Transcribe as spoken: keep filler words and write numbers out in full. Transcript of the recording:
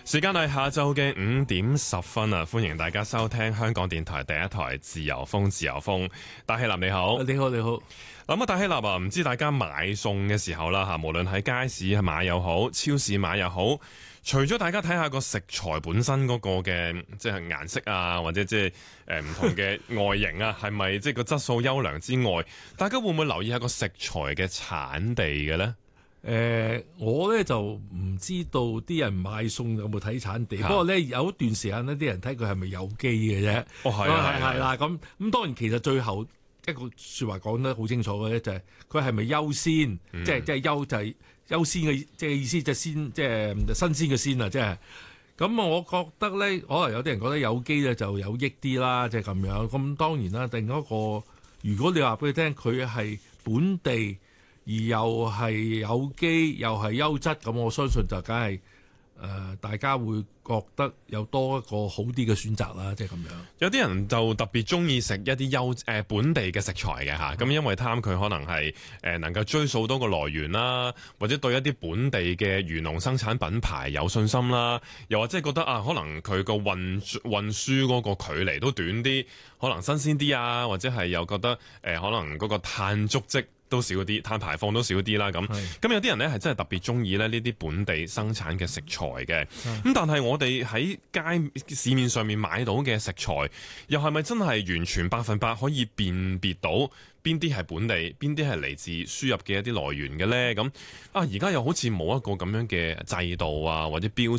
時間係下晝嘅五點十分啊！歡迎大家收聽香港電台第一台自由風，自由風。戴希立你好， 你好你好。 咁啊，戴希立啊，唔知大家買餸嘅時候啦吓，無論喺街市買又好，超市買又好，除咗大家睇下個食材本身嗰個嘅即係顏色啊，或者即係誒唔同嘅外形啊，係咪即係個質素優良之外，大家會唔會留意下個食材嘅產地嘅咧？ 誒、呃，我咧就唔知道啲人買餸有冇睇產地，不過咧有一段時間呢，啲人睇佢係咪有機嘅啫。 哦，係係係啦，咁咁當然其實最後一個說話講得好清楚嘅咧，就係佢係咪優先，嗯、即係即係優就係優先嘅，即係意思就先即係新鮮嘅先啊，即係。咁我覺得咧，可能有啲人覺得有機咧就有益啲啦，即係咁樣。咁當然啦，另一個如果你話俾佢聽，佢係本地。而又係有機又係優質，咁我相信就梗係誒大家會覺得有多一個好啲嘅選擇啦，即係咁樣。 有啲人就特別中意食一啲優誒本地嘅食材嘅嚇，咁、嗯、因為貪佢可能係誒能夠追溯多個來源啦，或者對一啲本地嘅漁農生產品牌有信心啦，又或者覺得啊，可能佢個運運輸嗰個距離都短啲，可能新鮮啲啊，或者係又覺得誒、呃、可能嗰個碳足跡都少啲，碳排放都少啲啦。咁咁有啲人呢係真係特別中意咧呢啲本地生產嘅食材嘅。咁但係我哋喺街市面上面買到嘅食材，又係咪真係完全百分百可以辨別到邊啲係本地，邊啲係嚟自輸入嘅一啲來源嘅呢？咁啊，而家又好似冇一個咁樣嘅制度啊，或者標